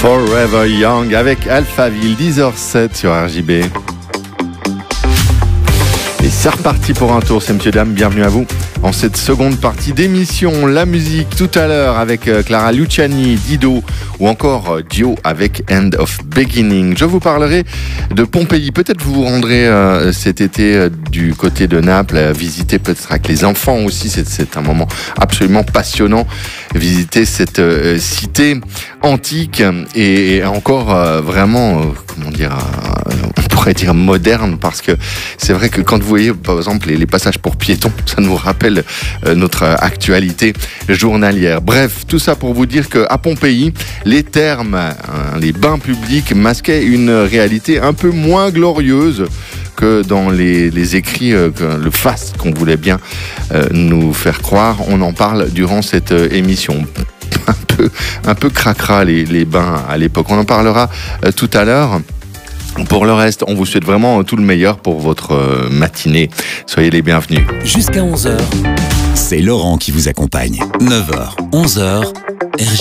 Forever Young avec Alphaville, 10h07 sur RJB. Et c'est reparti pour un tour, c'est Monsieur Dame, bienvenue à vous. En cette seconde partie d'émission, la musique tout à l'heure avec Clara Luciani, Dido ou encore Dio avec End of Beginning. Je vous parlerai de Pompéi. Peut-être vous vous rendrez cet été du côté de Naples, visiter peut-être avec les enfants aussi. C'est un moment absolument passionnant. Visiter cette cité antique et encore vraiment, comment dire, on pourrait dire moderne, parce que c'est vrai que quand vous voyez par exemple les passages pour piétons, ça nous rappelle notre actualité journalière. Bref, tout ça pour vous dire qu'à Pompéi, les thermes, les bains publics masquaient une réalité un peu moins glorieuse que dans les écrits, le faste qu'on voulait bien nous faire croire. On en parle durant cette émission. Un peu cracra les bains à l'époque. On en parlera tout à l'heure. Pour le reste, on vous souhaite vraiment tout le meilleur pour votre matinée. Soyez les bienvenus. Jusqu'à 11h, c'est Laurent qui vous accompagne. 9h, 11h, RJB.